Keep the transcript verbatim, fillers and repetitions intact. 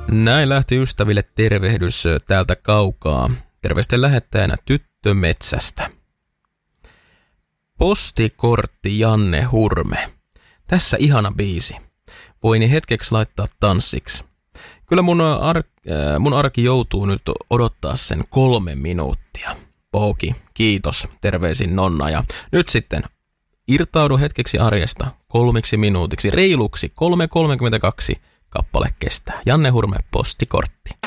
Näin lähti ystäville tervehdys täältä kaukaa. Terveisten lähettäjänä tyttö metsästä. Postikortti Janne Hurme. Tässä ihana biisi. Voin hetkeksi laittaa tanssiksi. Kyllä mun, ar- äh, mun arki joutuu nyt odottaa sen kolme minuuttia. Pouki, kiitos. Terveisin Nonna. Ja nyt sitten irtaudu hetkeksi arjesta kolmiksi minuutiksi, reiluksi kolme kolmekymmentäkaksi kappale kestää. Janne Hurme, Postikortti.